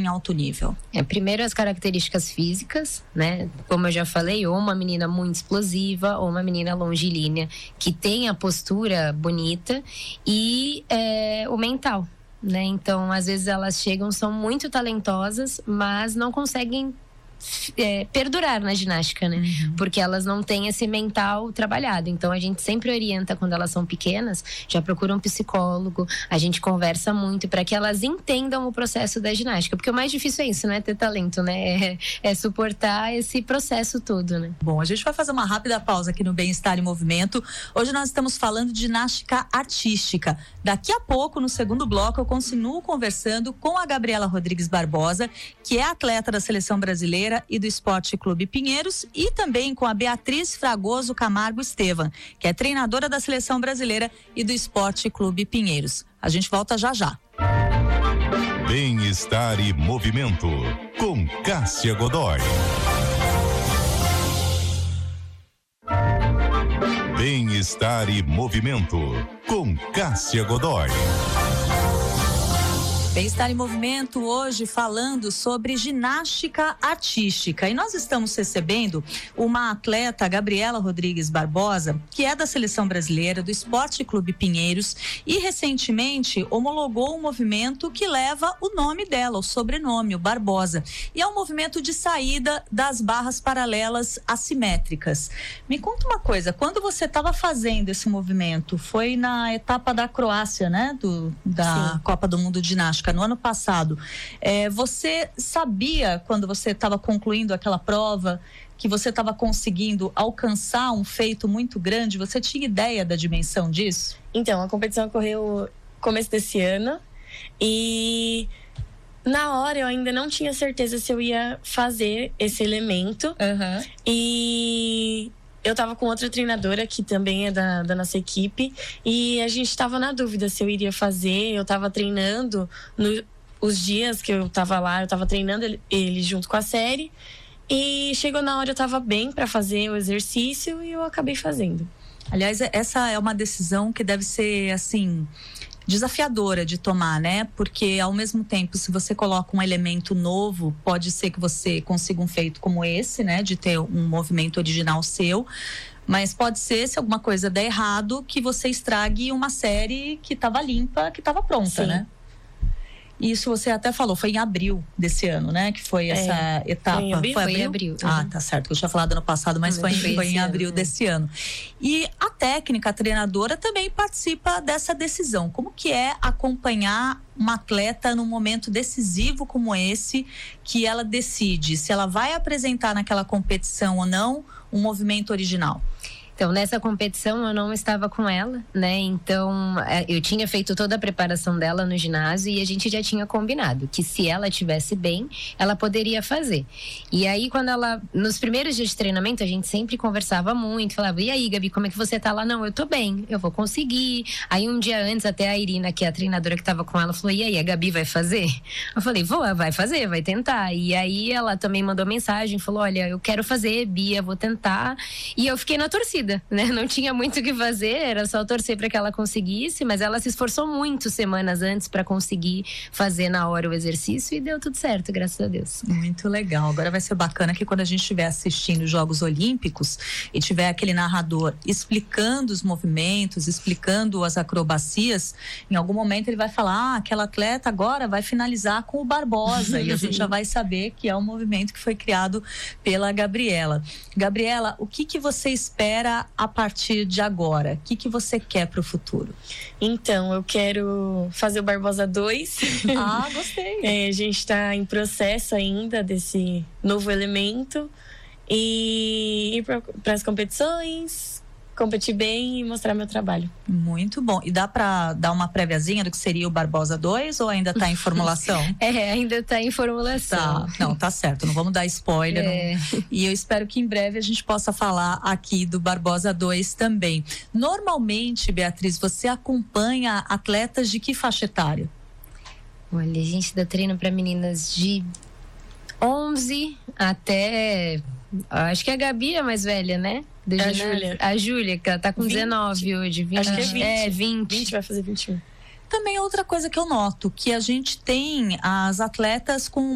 em alto nível? Primeiro as características físicas, né? Como eu já falei, ou uma menina muito explosiva, ou uma menina longilínea, que tem a postura bonita e o mental, né? Então, às vezes elas chegam, são muito talentosas, mas não conseguem perdurar na ginástica, né? Porque elas não têm esse mental trabalhado. Então a gente sempre orienta, quando elas são pequenas, já procura um psicólogo, a gente conversa muito para que elas entendam o processo da ginástica, porque o mais difícil é isso, né? Ter talento, né? É suportar esse processo todo, né? Bom, a gente vai fazer uma rápida pausa aqui no Bem-Estar em Movimento. Hoje nós estamos falando de ginástica artística. Daqui a pouco, no segundo bloco, eu continuo conversando com a Gabriela Rodrigues Barbosa, que é atleta da Seleção Brasileira e do Esporte Clube Pinheiros, e também com a Beatriz Fragoso Camargo Estevam, que é treinadora da Seleção Brasileira e do Esporte Clube Pinheiros. A gente volta já já. Bem-Estar e Movimento, com Cássia Godoy. Bem-Estar e Movimento, com Cássia Godoy. Bem-Estar em Movimento hoje falando sobre ginástica artística, e nós estamos recebendo uma atleta, Gabriela Rodrigues Barbosa, que é da Seleção Brasileira, do Esporte Clube Pinheiros, e recentemente homologou um movimento que leva o nome dela, o sobrenome, o Barbosa, e é um movimento de saída das barras paralelas assimétricas. Me conta uma coisa, quando você estava fazendo esse movimento, foi na etapa da Croácia, né, da Sim. Copa do Mundo de Ginástica, no ano passado, você sabia, quando você estava concluindo aquela prova, que você estava conseguindo alcançar um feito muito grande? Você tinha ideia da dimensão disso? Então, a competição ocorreu no começo desse ano e na hora eu ainda não tinha certeza se eu ia fazer esse elemento. E eu tava com outra treinadora que também é da nossa equipe, e a gente tava na dúvida se eu iria fazer. Eu tava treinando os dias que eu tava lá, eu tava treinando ele junto com a série, e chegou na hora, eu tava bem para fazer o exercício e eu acabei fazendo. Aliás, essa é uma decisão que deve ser, assim, desafiadora de tomar, né? Porque ao mesmo tempo, se você coloca um elemento novo, pode ser que você consiga um feito como esse, né? De ter um movimento original seu, mas pode ser, se alguma coisa der errado, que você estrague uma série que estava limpa, que estava pronta, Sim. né? Isso você até falou, foi em abril desse ano, né? Que foi essa etapa. Foi em abril. Ah, tá certo. Eu tinha falado ano passado, mas foi em abril desse ano. E a técnica, a treinadora, também participa dessa decisão. Como que é acompanhar uma atleta num momento decisivo como esse, que ela decide se ela vai apresentar naquela competição ou não um movimento original? Então, nessa competição eu não estava com ela, né? Então, eu tinha feito toda a preparação dela no ginásio e a gente já tinha combinado que se ela estivesse bem, ela poderia fazer. E aí, nos primeiros dias de treinamento, a gente sempre conversava muito, falava: e aí, Gabi, como é que você tá lá? Não, eu tô bem, eu vou conseguir. Aí, um dia antes, até a Irina, que é a treinadora que estava com ela, falou: e aí, a Gabi vai fazer? Eu falei: vai fazer, vai tentar. E aí, ela também mandou mensagem, falou: olha, eu quero fazer, Bia, vou tentar. E eu fiquei na torcida, né? Não tinha muito o que fazer, era só torcer para que ela conseguisse, mas ela se esforçou muito semanas antes para conseguir fazer na hora o exercício e deu tudo certo, graças a Deus. Muito legal. Agora vai ser bacana que quando a gente estiver assistindo os Jogos Olímpicos e tiver aquele narrador explicando os movimentos, explicando as acrobacias, em algum momento ele vai falar: aquela atleta agora vai finalizar com o Barbosa e a gente já vai saber que é um movimento que foi criado pela Gabriela. Gabriela, o que você espera a partir de agora? O que você quer para o futuro? Então, eu quero fazer o Barbosa 2. Ah, gostei. A gente está em processo ainda desse novo elemento e ir para as competições, competir bem e mostrar meu trabalho. Muito bom. E dá para dar uma préviazinha do que seria o Barbosa 2 ou ainda está em formulação? Ainda está em formulação. Tá. Não, tá certo. Não vamos dar spoiler. Não. E eu espero que em breve a gente possa falar aqui do Barbosa 2 também. Normalmente, Beatriz, você acompanha atletas de que faixa etária? Olha, a gente dá treino para meninas de 11 até... Acho que a Gabi é a mais velha, né? A Júlia, que ela tá com 20, 19 hoje. 20, acho que é 20. 20, vai fazer 21. Também outra coisa que eu noto, que a gente tem as atletas com